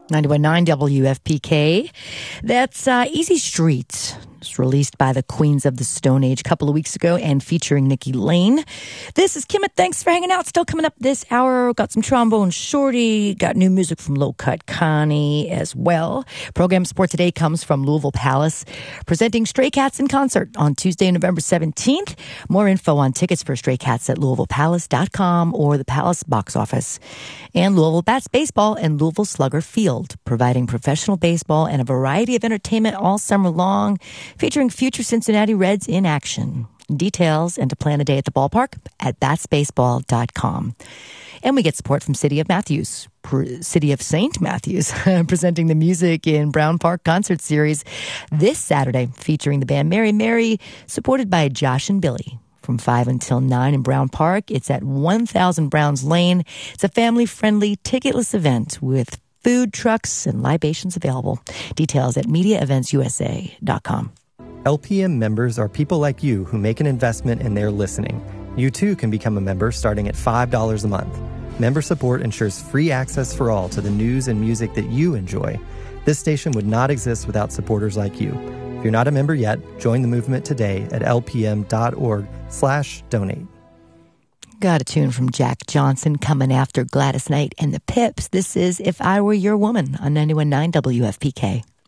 91.9 WFPK. That's Easy Street. It's released by the Queens of the Stone Age a couple of weeks ago and featuring Nikki Lane. This is Kimmett. Thanks for hanging out. Still coming up this hour. Got some Trombone Shorty. Got new music from Low Cut Connie as well. Program support today comes from Louisville Palace, presenting Stray Cats in concert on Tuesday, November 17th. More info on tickets for Stray Cats at LouisvillePalace.com or the Palace box office. And Louisville Bats Baseball and Louisville Slugger Field, providing professional baseball and a variety of entertainment all summer long, featuring future Cincinnati Reds in action. Details and to plan a day at the ballpark at batsbaseball.com. And we get support from City of St. Matthews, presenting the Music in Brown Park concert series this Saturday, featuring the band Mary Mary, supported by Josh and Billy. From 5 until 9 in Brown Park. It's at 1000 Browns Lane. It's a family-friendly, ticketless event with food trucks and libations available. Details at MediaEventsUSA.com. LPM members are people like you who make an investment in their listening. You too can become a member starting at $5 a month. Member support ensures free access for all to the news and music that you enjoy. This station would not exist without supporters like you. If you're not a member yet, join the movement today at lpm.org/donate. Got a tune from Jack Johnson coming after Gladys Knight and the Pips. This is If I Were Your Woman on 91.9 WFPK.